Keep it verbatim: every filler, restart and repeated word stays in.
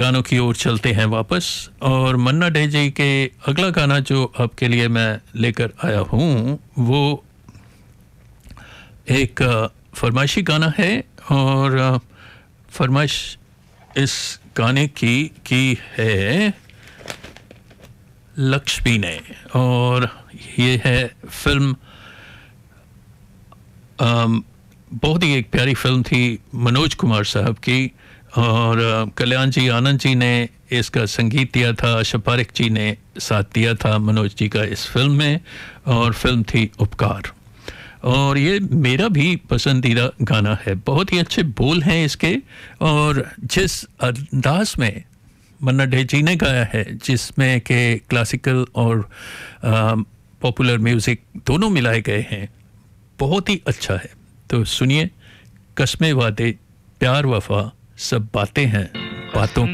गानों की ओर चलते हैं वापस और मन्ना डे जी के अगला गाना जो आपके लिए मैं लेकर आया हूँ वो एक फरमाइशी गाना है और फरमाइश इस गाने की की है लक्ष्मी ने और ये है फिल्म आम, बहुत ही एक प्यारी फिल्म थी मनोज कुमार साहब की और कल्याण जी आनंद जी ने इसका संगीत दिया था, आशा पारेख जी ने साथ दिया था मनोज जी का इस फिल्म में और फिल्म थी उपकार और ये मेरा भी पसंदीदा गाना है। बहुत ही अच्छे बोल हैं इसके और जिस अंदाज में मन्ना डे जी ने गाया है जिसमें के क्लासिकल और पॉपुलर म्यूज़िक दोनों मिलाए गए हैं बहुत ही अच्छा है। तो सुनिए, कस्में वादे प्यार वफा सब बातें हैं बातों